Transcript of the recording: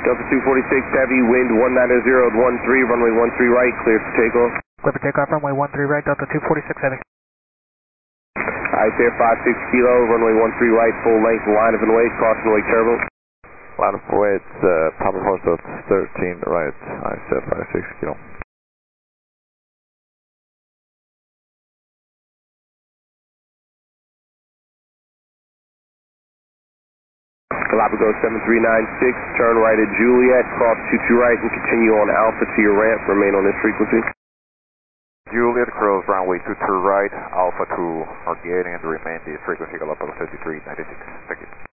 Delta 246 Heavy, wind 190 at 13, runway 13 right, cleared for takeoff. Clear for takeoff, runway 13 right, Delta 246 Heavy. Ice Air 56 kilo, runway 13 right, full length, line of and weight, caution wake turbo. Line of weight, Papa Foxtrot 13 right, Ice Air 56 kilo. Galapagos 7396, turn right at Juliet, cross 22 right and continue on Alpha to your ramp, remain on this frequency. Juliet, cross runway 22 right, Alpha to Arcadian, and remain the frequency Galapagos 7396. Thank you.